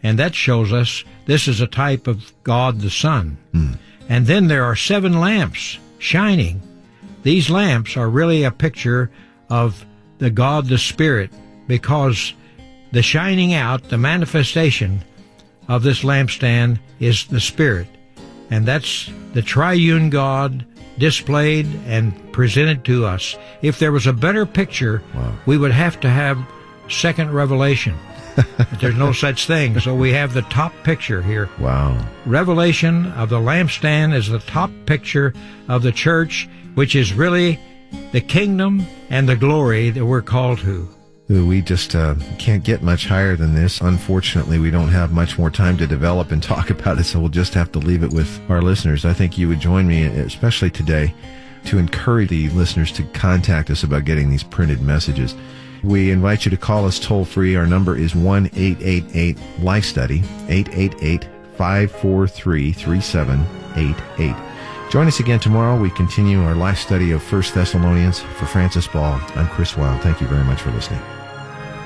and that shows us this is a type of God the Son. And then there are 7 lamps shining. These lamps are really a picture of the God the Spirit, because the shining out, the manifestation of this lampstand is the Spirit. And that's the triune God displayed and presented to us. If there was a better picture, we would have to have second revelation. But there's no such thing, so we have the top picture here. Wow. Revelation of the lampstand is the top picture of the church, which is really the kingdom and the glory that we're called to. We just can't get much higher than this. Unfortunately, we don't have much more time to develop and talk about it, so we'll just have to leave it with our listeners. I think you would join me, especially today, to encourage the listeners to contact us about getting these printed messages. We invite you to call us toll-free. Our number is 1-888-LIFE-STUDY, 888-543-3788. Join us again tomorrow. We continue our life study of 1 Thessalonians. For Francis Ball, I'm Chris Wilde. Thank you very much for listening.